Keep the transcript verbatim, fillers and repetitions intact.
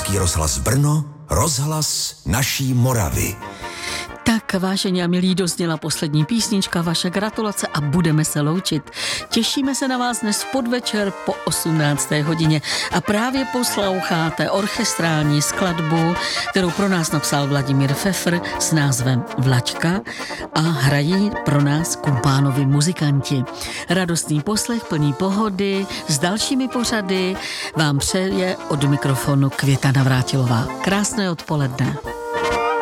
Český rozhlas Brno, rozhlas naší Moravy. Tak, vážení a milí, dozněla poslední písnička, vaše gratulace a budeme se loučit. Těšíme se na vás dnes v podvečer po osmnácté hodině a právě posloucháte orchestrální skladbu, kterou pro nás napsal Vladimír Pfeffer s názvem Vlačka a hrají pro nás kumpánovi muzikanti. Radostný poslech plný pohody s dalšími pořady vám přeje od mikrofonu Květa Navrátilová. Krásné odpoledne.